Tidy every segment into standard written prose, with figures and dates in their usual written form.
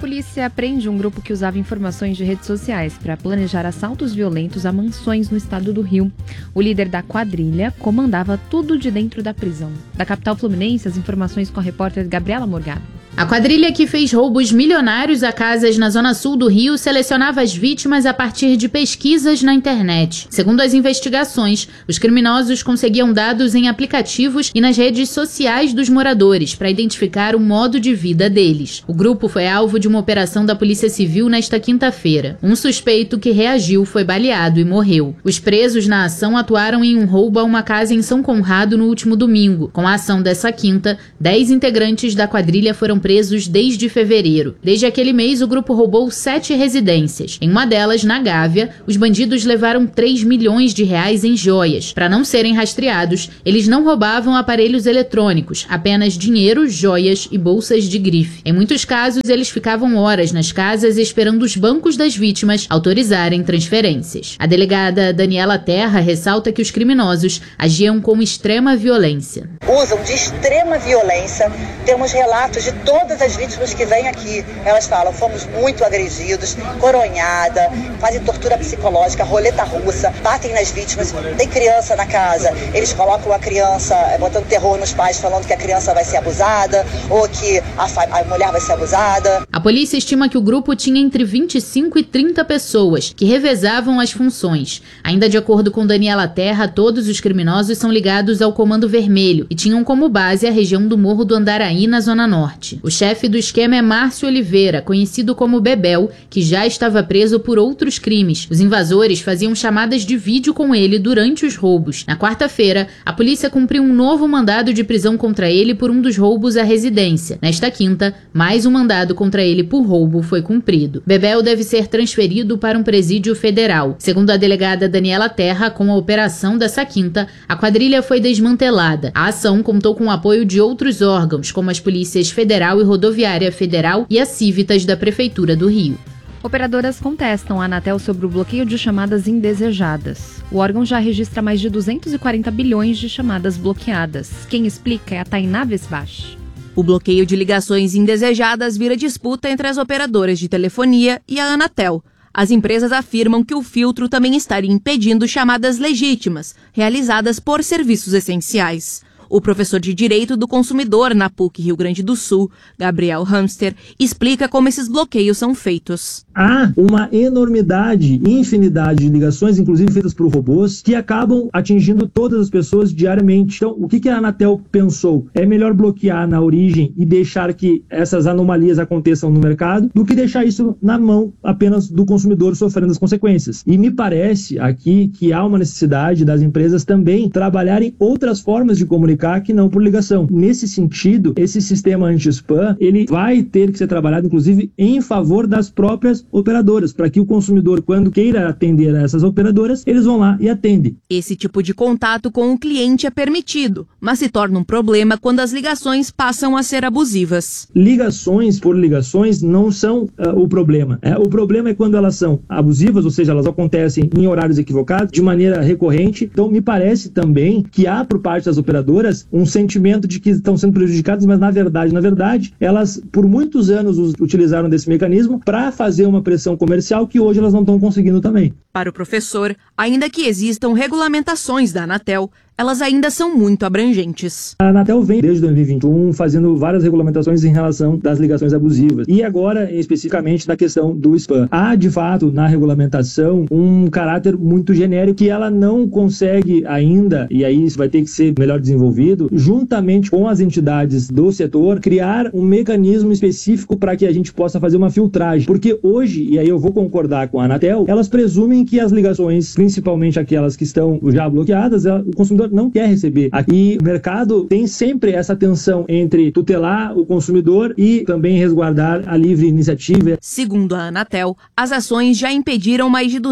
polícia prende um grupo que usava informações de redes sociais para planejar assaltos violentos a mansões no estado do Rio. O líder da quadrilha comandava tudo de dentro da prisão. Da capital fluminense, as informações com a repórter Gabriela Morgado. A quadrilha que fez roubos milionários a casas na zona sul do Rio selecionava as vítimas a partir de pesquisas na internet. Segundo as investigações, os criminosos conseguiam dados em aplicativos e nas redes sociais dos moradores para identificar o modo de vida deles. O grupo foi alvo de uma operação da Polícia Civil nesta quinta-feira. Um suspeito que reagiu foi baleado e morreu. Os presos na ação atuaram em um roubo a uma casa em São Conrado no último domingo. Com a ação dessa quinta, 10 integrantes da quadrilha foram presos desde fevereiro. Desde aquele mês, o grupo roubou 7 residências. Em uma delas, na Gávea, os bandidos levaram 3 milhões de reais em joias. Para não serem rastreados, eles não roubavam aparelhos eletrônicos, apenas dinheiro, joias e bolsas de grife. Em muitos casos, eles ficavam horas nas casas esperando os bancos das vítimas autorizarem transferências. A delegada Daniela Terra ressalta que os criminosos agiam com extrema violência. Usam de extrema violência. Temos relatos de todas as vítimas que vêm aqui. Elas falam, fomos muito agredidos, coronhada, fazem tortura psicológica, roleta russa, batem nas vítimas. Tem criança na casa, eles colocam a criança, botando terror nos pais, falando que a criança vai ser abusada ou que a mulher vai ser abusada. A polícia estima que o grupo tinha entre 25 e 30 pessoas que revezavam as funções. Ainda de acordo com Daniela Terra, todos os criminosos são ligados ao Comando Vermelho e tinham como base a região do Morro do Andaraí, na Zona Norte. O chefe do esquema é Márcio Oliveira, conhecido como Bebel, que já estava preso por outros crimes. Os invasores faziam chamadas de vídeo com ele durante os roubos. Na quarta-feira, a polícia cumpriu um novo mandado de prisão contra ele por um dos roubos à residência. Nesta quinta, mais um mandado contra ele por roubo foi cumprido. Bebel deve ser transferido para um presídio federal. Segundo a delegada Daniela Terra, com a operação dessa quinta, a quadrilha foi desmantelada. A ação contou com o apoio de outros órgãos, como as polícias Federal e Rodoviária Federal e a Civitas da Prefeitura do Rio. Operadoras contestam a Anatel sobre o bloqueio de chamadas indesejadas. O órgão já registra mais de 240 bilhões de chamadas bloqueadas. Quem explica é a Tainá Vesbach. O bloqueio de ligações indesejadas vira disputa entre as operadoras de telefonia e a Anatel. As empresas afirmam que o filtro também estaria impedindo chamadas legítimas, realizadas por serviços essenciais. O professor de Direito do Consumidor na PUC Rio Grande do Sul, Gabriel Hamster, explica como esses bloqueios são feitos. Há uma enormidade, infinidade de ligações, inclusive feitas por robôs, que acabam atingindo todas as pessoas diariamente. Então, o que a Anatel pensou? É melhor bloquear na origem e deixar que essas anomalias aconteçam no mercado do que deixar isso na mão apenas do consumidor sofrendo as consequências. E me parece aqui que há uma necessidade das empresas também trabalharem outras formas de comunicar que não por ligação. Nesse sentido, esse sistema anti-spam, ele vai ter que ser trabalhado, inclusive, em favor das próprias operadoras, para que o consumidor, quando queira atender a essas operadoras, eles vão lá e atendem. Esse tipo de contato com o cliente é permitido, mas se torna um problema quando as ligações passam a ser abusivas. Ligações por ligações não são o problema. O problema é quando elas são abusivas, ou seja, elas acontecem em horários equivocados, de maneira recorrente. Então, me parece também que há, por parte das operadoras, um sentimento de que estão sendo prejudicadas, mas na verdade, elas por muitos anos utilizaram desse mecanismo para fazer uma pressão comercial que hoje elas não estão conseguindo também. Para o professor, ainda que existam regulamentações da Anatel, elas ainda são muito abrangentes. A Anatel vem desde 2021 fazendo várias regulamentações em relação das ligações abusivas. E agora, especificamente, na questão do spam. Há, de fato, na regulamentação, um caráter muito genérico que ela não consegue ainda, e aí isso vai ter que ser melhor desenvolvido, juntamente com as entidades do setor, criar um mecanismo específico para que a gente possa fazer uma filtragem. Porque hoje, e aí eu vou concordar com a Anatel, elas presumem que as ligações, principalmente aquelas que estão já bloqueadas, o consumidor não quer receber. Aqui o mercado tem sempre essa tensão entre tutelar o consumidor e também resguardar a livre iniciativa. Segundo a Anatel, as ações já impediram mais de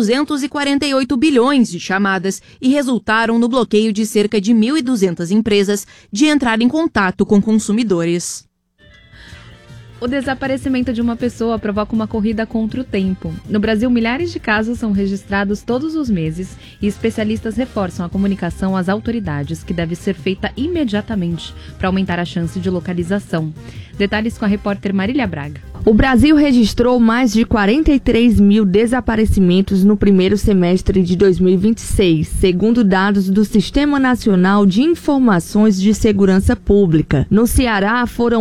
248 bilhões de chamadas e resultaram no bloqueio de cerca de 1.200 empresas de entrar em contato com consumidores. O desaparecimento de uma pessoa provoca uma corrida contra o tempo. No Brasil, milhares de casos são registrados todos os meses e especialistas reforçam a comunicação às autoridades, que deve ser feita imediatamente para aumentar a chance de localização. Detalhes com a repórter Marília Braga. O Brasil registrou mais de 43 mil desaparecimentos no primeiro semestre de 2026, segundo dados do Sistema Nacional de Informações de Segurança Pública. No Ceará, foram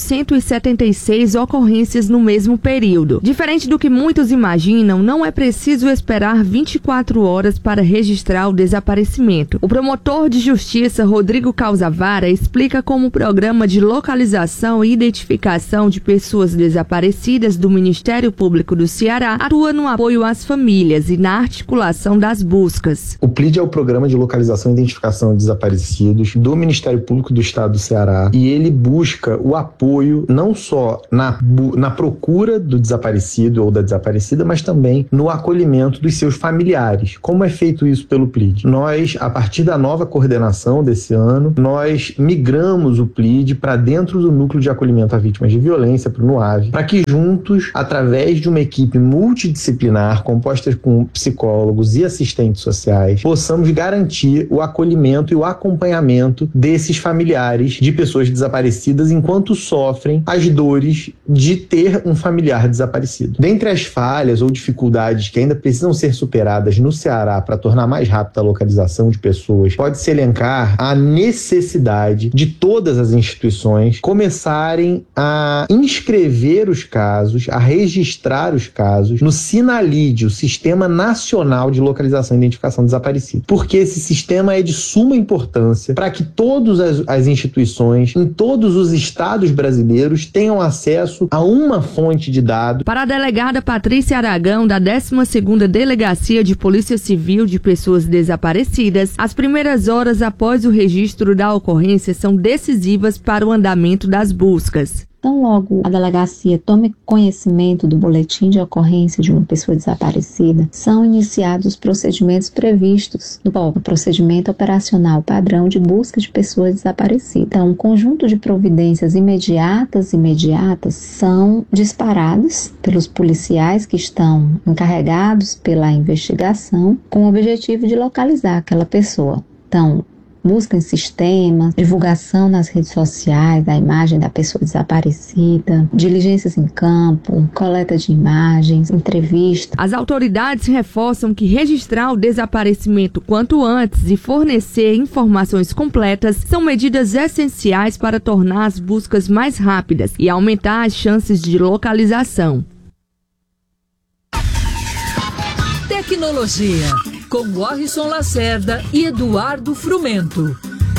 1.176 ocorrências no mesmo período. Diferente do que muitos imaginam, não é preciso esperar 24 horas para registrar o desaparecimento. O promotor de justiça, Rodrigo Calzavara, explica como o programa de localização e identificação de pessoas desaparecidas do Ministério Público do Ceará atua no apoio às famílias e na articulação das buscas. O PLID é o Programa de Localização e Identificação de Desaparecidos do Ministério Público do Estado do Ceará, e ele busca o apoio não só na procura do desaparecido ou da desaparecida, mas também no acolhimento dos seus familiares. Como é feito isso pelo PLID? Nós, a partir da nova coordenação desse ano, nós migramos o PLID para dentro do Núcleo de Acolhimento a Vítimas de Violência, para o NUAV, para que juntos, através de uma equipe multidisciplinar, composta com psicólogos e assistentes sociais, possamos garantir o acolhimento e o acompanhamento desses familiares de pessoas desaparecidas enquanto sofrem as dores de ter um familiar desaparecido. Dentre as falhas ou dificuldades que ainda precisam ser superadas no Ceará para tornar mais rápida a localização de pessoas, pode-se elencar a necessidade de todas as instituições começarem a inscrever os casos, a registrar os casos no SINALID, o Sistema Nacional de Localização e Identificação de Desaparecidos. Porque esse sistema é de suma importância para que todas as instituições, em todos os estados brasileiros, tenham acesso a uma fonte de dados. Para a delegada Patrícia Aragão, da 12ª Delegacia de Polícia Civil de Pessoas Desaparecidas, as primeiras horas após o registro da ocorrência são decisivas para o andamento das buscas. Então, logo a delegacia tome conhecimento do boletim de ocorrência de uma pessoa desaparecida, são iniciados os procedimentos previstos no procedimento operacional padrão de busca de pessoas desaparecidas. Então, um conjunto de providências imediatas são disparadas pelos policiais que estão encarregados pela investigação com o objetivo de localizar aquela pessoa. Então, busca em sistemas, divulgação nas redes sociais da imagem da pessoa desaparecida, diligências em campo, coleta de imagens, entrevista. As autoridades reforçam que registrar o desaparecimento quanto antes e fornecer informações completas são medidas essenciais para tornar as buscas mais rápidas e aumentar as chances de localização. Tecnologia, com Warrison Lacerda e Eduardo Frumento.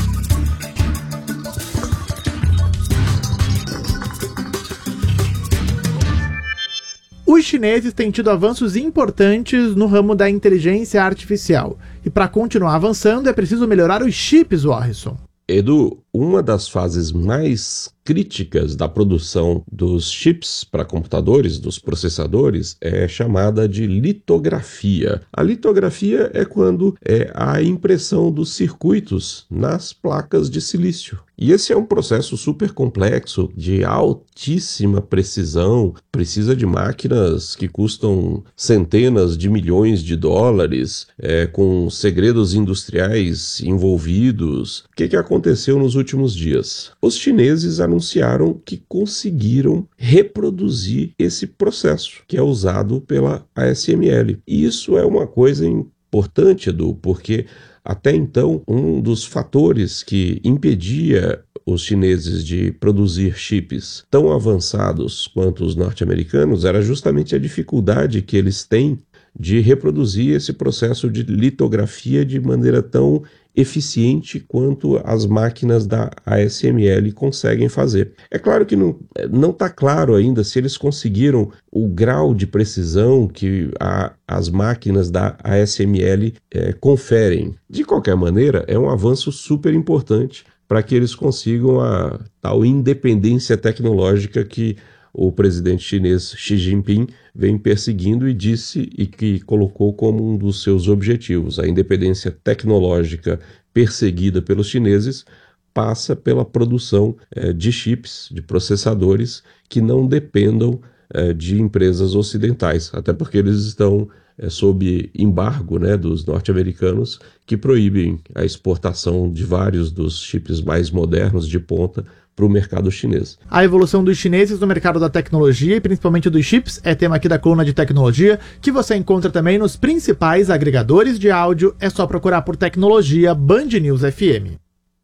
Os chineses têm tido avanços importantes no ramo da inteligência artificial. E para continuar avançando é preciso melhorar os chips, Warrison. Edu, uma das fases mais críticas da produção dos chips para computadores, dos processadores, é chamada de litografia. A litografia é quando é a impressão dos circuitos nas placas de silício. E esse é um processo super complexo, de altíssima precisão, precisa de máquinas que custam centenas de milhões de dólares, com segredos industriais envolvidos. O que aconteceu nos últimos dias? Os chineses anunciaram que conseguiram reproduzir esse processo, que é usado pela ASML. E isso é uma coisa importante, Edu, porque até então, um dos fatores que impedia os chineses de produzir chips tão avançados quanto os norte-americanos era justamente a dificuldade que eles têm de reproduzir esse processo de litografia de maneira tão eficiente quanto as máquinas da ASML conseguem fazer. É claro que não está claro ainda se eles conseguiram o grau de precisão que as máquinas da ASML conferem. De qualquer maneira, é um avanço super importante para que eles consigam a tal independência tecnológica que o presidente chinês Xi Jinping vem perseguindo e disse e que colocou como um dos seus objetivos. A independência tecnológica perseguida pelos chineses passa pela produção de chips, de processadores que não dependam de empresas ocidentais, até porque eles estão sob embargo, né, dos norte-americanos, que proíbem a exportação de vários dos chips mais modernos de ponta para o mercado chinês. A evolução dos chineses no mercado da tecnologia e principalmente dos chips é tema aqui da coluna de tecnologia, que você encontra também nos principais agregadores de áudio. É só procurar por Tecnologia Band News FM.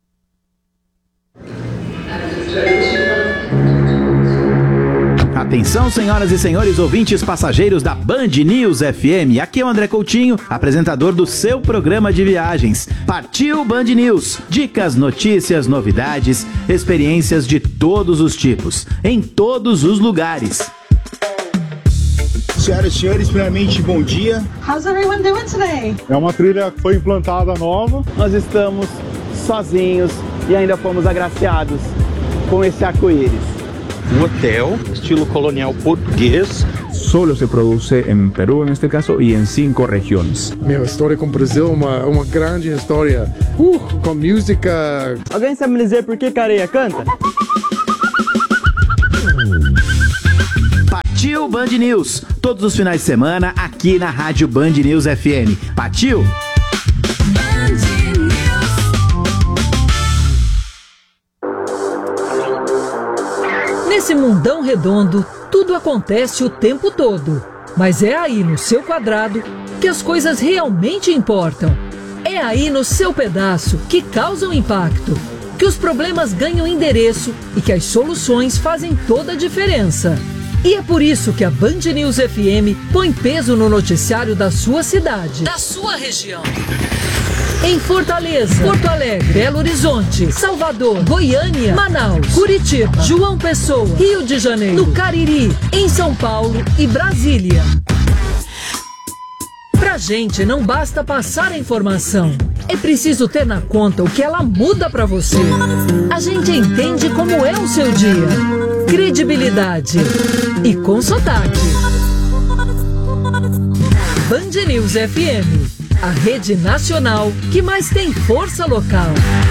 Atenção, senhoras e senhores ouvintes passageiros da Band News FM. Aqui é o André Coutinho, apresentador do seu programa de viagens. Partiu Band News. Dicas, notícias, novidades, experiências de todos os tipos, em todos os lugares. Senhoras e senhores, primeiramente, bom dia. How's everyone doing today? É uma trilha que foi implantada nova. Nós estamos sozinhos e ainda fomos agraciados com esse arco-íris. Um hotel, estilo colonial português. Solo se produce em Peru, neste caso, e em 5 regiões. Meu, a história com o Brasil é uma grande história. Com música. Alguém sabe me dizer por que Careia canta? Partiu Band News, todos os finais de semana aqui na Rádio Band News FM. Partiu! Nesse mundão redondo, tudo acontece o tempo todo. Mas é aí no seu quadrado que as coisas realmente importam. É aí no seu pedaço que causam impacto, que os problemas ganham endereço e que as soluções fazem toda a diferença. E é por isso que a Band News FM põe peso no noticiário da sua cidade, da sua região. Em Fortaleza, Porto Alegre, Belo Horizonte, Salvador, Goiânia, Manaus, Curitiba, João Pessoa, Rio de Janeiro, no Cariri, em São Paulo e Brasília. Pra gente não basta passar a informação, é preciso ter na conta o que ela muda pra você. A gente entende como é o seu dia. Credibilidade e com sotaque. Band News FM, a rede nacional que mais tem força local.